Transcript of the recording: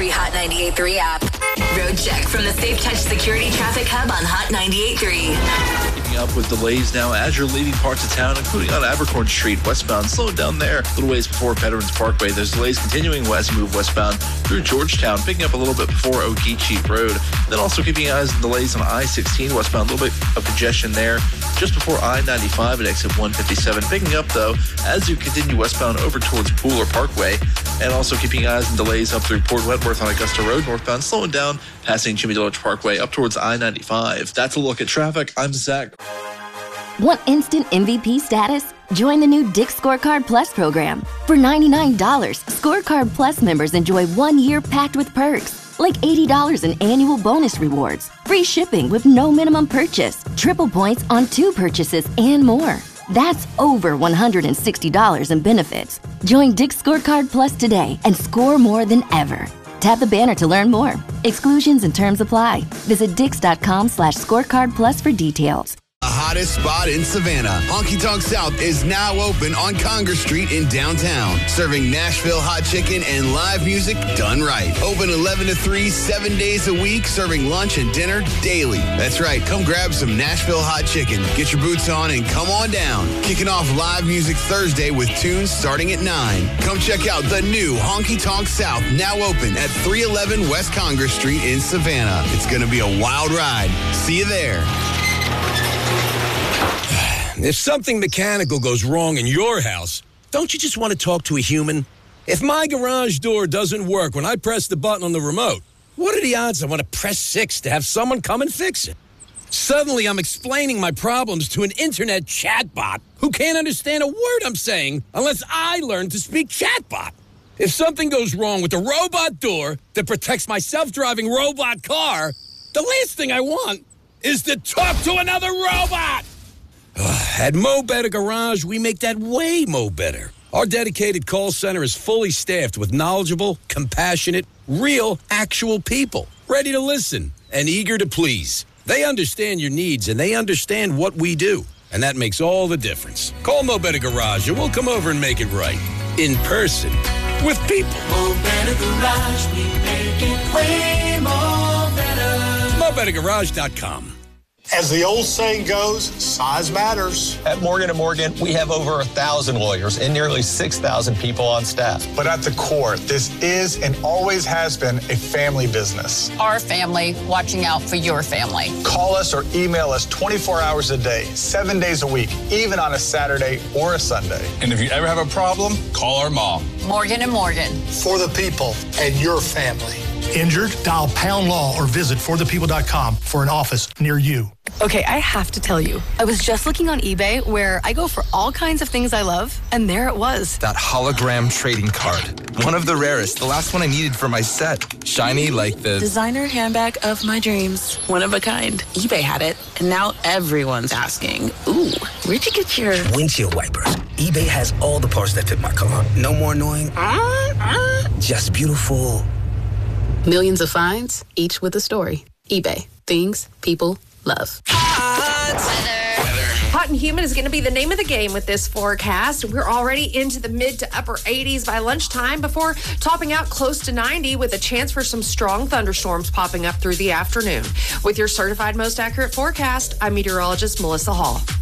free Hot 98.3 app. Road check from the Safe Touch Security Traffic Hub on Hot 98.3. Keeping up with delays now as you're leaving parts of town, including on Abercorn Street westbound. Slowed down there a little ways before Veterans Parkway. There's delays continuing west, move westbound through Georgetown, picking up a little bit before Ogeechee Road. Then also keeping eyes on delays on I-16 westbound. A little bit of congestion there just before I-95 at exit 157. Picking up, though, as you continue westbound over towards Pooler Parkway. And also keeping eyes on delays up through Port Wentworth on Augusta Road northbound, slowing down passing Jimmy Dillard Parkway up towards I-95. That's a look at traffic. I'm Zach. Want instant MVP status? Join the new Dick's Scorecard Plus program. For $99, Scorecard Plus members enjoy 1 year packed with perks, like $80 in annual bonus rewards, free shipping with no minimum purchase, triple points on 2 purchases, and more. That's over $160 in benefits. Join Dick's Scorecard Plus today and score more than ever. Tap the banner to learn more. Exclusions and terms apply. Visit dix.com/scorecard plus for details. The hottest spot in Savannah, Honky Tonk South is now open on Congress Street in downtown, serving Nashville hot chicken and live music done right. Open 11 to 3, 7 days a week, serving lunch and dinner daily. That's right, come grab some Nashville hot chicken, get your boots on, and come on down. Kicking off live music Thursday with tunes starting at 9. Come check out the new Honky Tonk South, now open at 311 West Congress Street in Savannah. It's going to be a wild ride. See you there. If something mechanical goes wrong in your house, don't you just want to talk to a human? If my garage door doesn't work when I press the button on the remote, what are the odds I want to press 6 to have someone come and fix it? Suddenly, I'm explaining my problems to an internet chatbot who can't understand a word I'm saying unless I learn to speak chatbot. If something goes wrong with the robot door that protects my self-driving robot car, the last thing I want is to talk to another robot. At Mo Better Garage, we make that way mo better. Our dedicated call center is fully staffed with knowledgeable, compassionate, real, actual people, ready to listen and eager to please. They understand your needs and they understand what we do, and that makes all the difference. Call Mo Better Garage and we'll come over and make it right. In person. With people. Mo Better Garage, we make it way more better. MoBetterGarage.com. As the old saying goes, size matters. At Morgan & Morgan, we have over 1,000 lawyers and nearly 6,000 people on staff. But at the core, this is and always has been a family business. Our family watching out for your family. Call us or email us 24 hours a day, 7 days a week, even on a Saturday or a Sunday. And if you ever have a problem, call our mom. Morgan & Morgan. For the people and your family. Injured? Dial Pound Law or visit forthepeople.com for an office near you. Okay, I have to tell you, I was just looking on eBay where I go for all kinds of things I love, and there it was. That hologram trading card. One of the rarest. The last one I needed for my set. Shiny like the designer handbag of my dreams. One of a kind. eBay had it, and now everyone's asking, ooh, where'd you get your windshield wipers? eBay has all the parts that fit my car. No more annoying. Just beautiful. Millions of finds, each with a story. eBay. Things people love. Hot and humid is going to be the name of the game with this forecast. We're already into the mid to upper 80s by lunchtime before topping out close to 90 with a chance for some strong thunderstorms popping up through the afternoon. With your certified most accurate forecast, I'm meteorologist Melissa Hall.